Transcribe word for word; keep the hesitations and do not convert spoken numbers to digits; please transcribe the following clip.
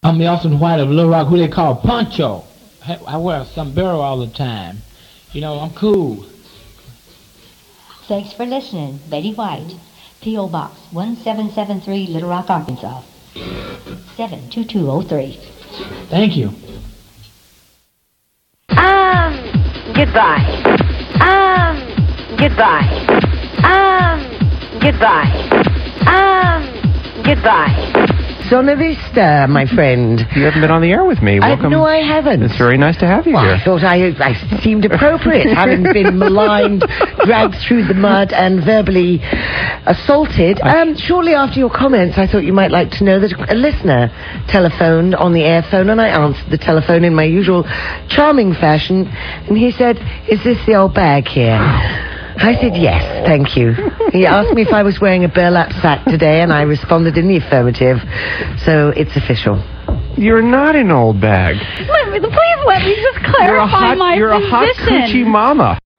I'm Nelson White of Little Rock, who they call Poncho. I I wear a sombrero all the time. You know, I'm cool. Thanks for listening. Betty White, P O. Box one seven seven three, Little Rock, Arkansas, seven two two oh three. Thank you. Um, goodbye. Um, goodbye. Um, goodbye. Um, goodbye. Donna Vista, my friend. You haven't been on the air with me. Welcome. I, no, I haven't. It's very nice to have you well, here. I thought I, I seemed appropriate, having been maligned, dragged through the mud, and verbally assaulted. Um, shortly after your comments, I thought you might like to know that a listener telephoned on the airphone, and I answered the telephone in my usual charming fashion, and he said, "Is this the old bag here?" I said, "Yes, thank you." He asked me if I was wearing a burlap sack today, and I responded in the affirmative. So it's official. You're not an old bag. Let me, please let me just clarify you're a hot, my you're position. You're a hot coochie mama.